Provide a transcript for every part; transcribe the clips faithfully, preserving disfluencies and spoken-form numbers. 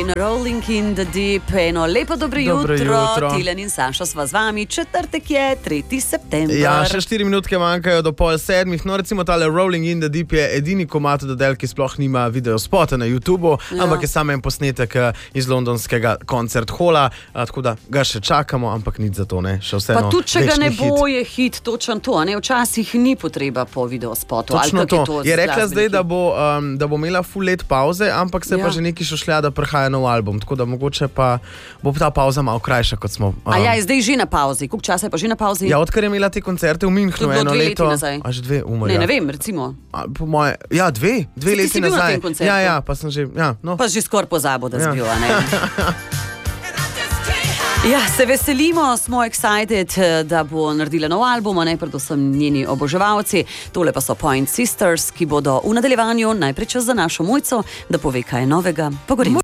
Rolling in the Deep, eno lepo dobro, dobro jutro, jutro. Tilen in Saša sva z vami, četrtek je, tretji september. Ja, še štiri minutke manjkajo do pol sedmih, no recimo tale Rolling in the Deep je edini komad Adele, ki sploh nima video spota na YouTubeu, ja. Ampak je samo en posnetek iz londonskega koncert hola, tako da ga še čakamo, ampak nič za to, ne, še vseeno. Pa tudi, če ga ne bo, hit. je hit, točen to, ne, včasih ni potreba po video spotu. Točno to. to, je rekla zdaj, da bo, um, da bo imela full let pauze, ampak se ja. pa že neki šušlja, da prihaja nov album, tako da mogoče pa bo ta pauza malo krajša, kot smo. Um, A ja, je zdaj že na pauzi. Koliko časa je pa že na pauzi? Ja, odkar je imela te koncerte v Münchnu eno leto. A že dve umrja. Ne, ne vem, recimo. A, po moje, ja, dve, dve leti nazaj. Ja, ja, pa sem že, ja, no. Pa že skoraj pozabil, da ja. zbil, ne. Ja, se veselimo, smo excited, da bo naredila nov album, a ne predvsem njeni oboževalci. Tole pa so Point Sisters, ki bodo v nadaljevanju najprej čas za našo Mojco, da pove kaj novega. Pogovorimo.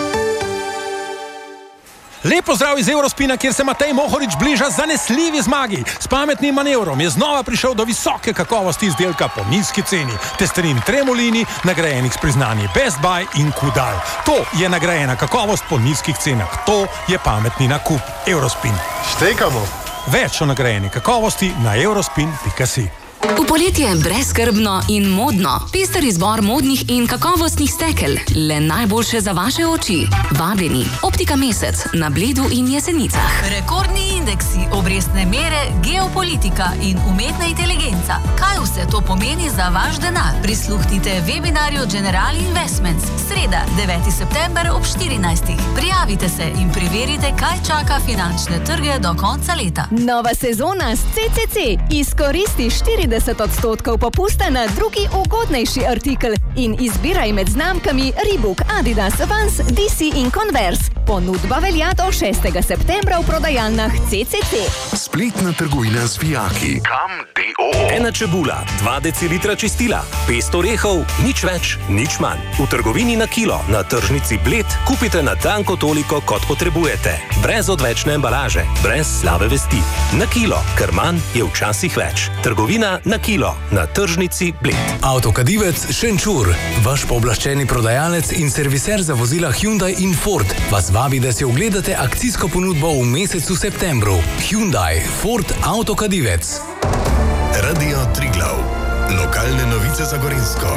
Lepo zdrav iz Eurospina, kjer se Matej Mohorič bliža zanesljivi zmagi. S pametnim manevrom je znova prišel do visoke kakovosti izdelka po nizki ceni. Testerin Tremolini, nagrajenih s priznanji Best Buy in Kudal. To je nagrajena kakovost po nizkih cenah. To je pametni nakup. Eurospin. Štekamo. Več o nagrajeni kakovosti na eurospin pika si. V poletje brezskrbno in modno. Pester izbor modnih in kakovostnih stekel. Le najboljše za vaše oči. Vabljeni. Optika Mesec na Bledu in Jesenicah. Rekordni indeksi, obrestne mere, geopolitika in umetna inteligenca. Kaj vse to pomeni za vaš denar? Prisluhnite webinarju General Investments. Sreda, deveti september ob štirinajstih. Prijavite se in preverite, kaj čaka finančne trge do konca leta. Nova sezona s C C C. Izkoristi štirideset odstotkov popusta na drugi ugodnejši artikel in izbiraj med znamkami Reebok, Adidas, Vans, D C in Converse. Ponudba velja do šestega septembra v prodajalnah C C C. Spletna trgovina z vijaki. Kam D O O. Ena čebula, dva decilitra čistila, pest orehov, nič več, nič manj. V trgovini na kilo, na tržnici Bled, kupite na tanko toliko, kot potrebujete. Brez odvečne embalaže, brez slabe vesti. Na kilo, ker manj je včasih več. Trgovina na kilo, na tržnici Bled. Avtokadivec Šenčur, vaš pooblaščeni prodajalec in serviser za vozila Hyundai in Ford, vas vabi, da si ogledate akcijsko ponudbo v mesecu septembru. Hyundai, Ford, Avtokadivec. Radio Triglav. Lokalne novice za Gorenjsko.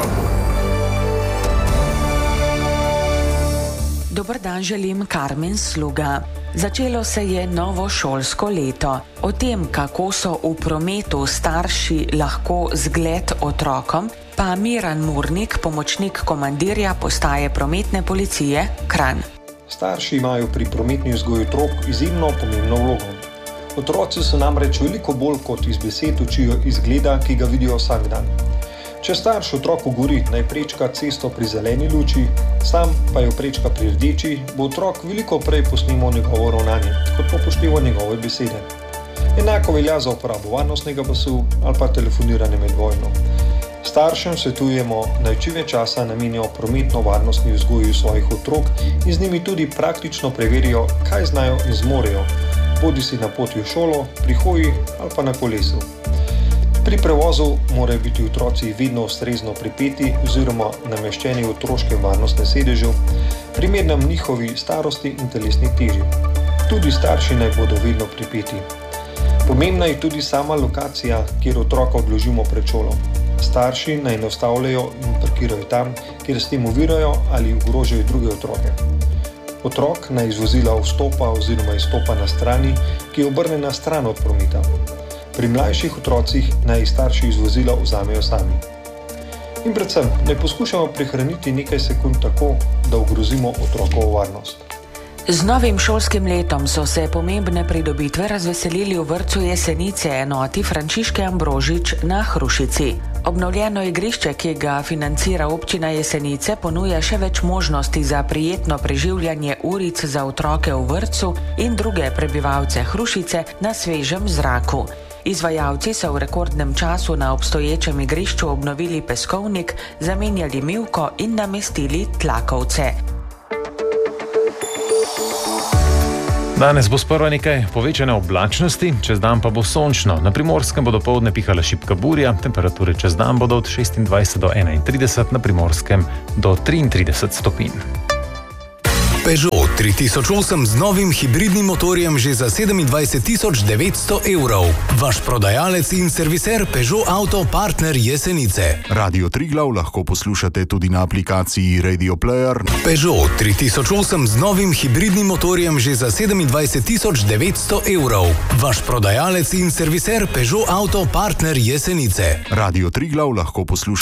Dober dan želim, Karmen Sluga. Začelo se je novo šolsko leto. O tem, kako so v prometu starši lahko zgled otrokom, pa Miran Murnik, pomočnik komandirja postaje prometne policije Kranj. Starši imajo pri prometni vzgoji otrok izjemno pomembno vlogo. Otroci so namreč veliko bolj kot iz besed učijo izgleda, ki ga vidijo vsak dan. Če starš otroku govori, naj prečka cesto pri zeleni luči, sam pa jo prečka pri rdeči, bo otrok veliko prej posnemal njegovo ravnanje, kot upošteval njegove besede. Enako velja za uporabo varnostnega pasu ali pa telefoniranje med vojno. Staršem svetujemo, naj čim več časa namenijo prometno-varnostni vzgoji svojih otrok in z njimi tudi praktično preverijo, kaj znajo in zmorejo, bodi si na poti v šolo, pri hoji ali pa na kolesu. Pri prevozu morajo biti otroci vedno ustrezno pripeti oziroma nameščeni v otroškem varnostnem sedežu, primernem njihovi starosti in telesni teži. Tudi starši naj bodo vedno pripeti. Pomembna je tudi sama lokacija, kjer otroka odložimo pred šolo. Starši naj ne ustavljajo in parkirajo tam, kjer s tem ovirajo ali ogrožajo druge otroke. Otrok naj iz vozila vstopa oziroma izstopa na strani, ki je obrnjena stran od prometa. Pri mlajših otrocih naj starši iz vozila vzamejo sami. In predvsem, ne poskušamo prihraniti nekaj sekund tako, da ogrozimo otrokovo varnost. Z novim šolskim letom so se pomembne pridobitve razveselili v vrtcu Jesenice enoti Frančiške Ambrožič na Hrušici. Obnovljeno igrišče, ki ga financira občina Jesenice, ponuja še več možnosti za prijetno preživljanje uric za otroke v vrtcu in druge prebivalce Hrušice na svežem zraku. Izvajalci so v rekordnem času na obstoječem igrišču obnovili peskovnik, zamenjali mivko in namestili tlakovce. Danes bo sprva nekaj povečane oblačnosti, čez dan pa bo sončno. Na Primorskem bo dopoldne pihala šibka burja, temperature čez dan bodo od šestindvajset do enaintrideset, na Primorskem do triintrideset stopinj. Peugeot tri tisoč osem z novim hibridnim motorjem že za sedemindvajset tisoč devetsto evrov. Vaš prodajalec in serviser Peugeot Auto Partner Jesenice. Radio Triglav lahko poslušate tudi na aplikaciji Radio Player. Peugeot tri tisoč osem z novim hibridnim motorjem že za sedemindvajset tisoč devetsto evrov. Vaš prodajalec in serviser Peugeot Auto Partner Jesenice. Radio Triglav lahko poslušate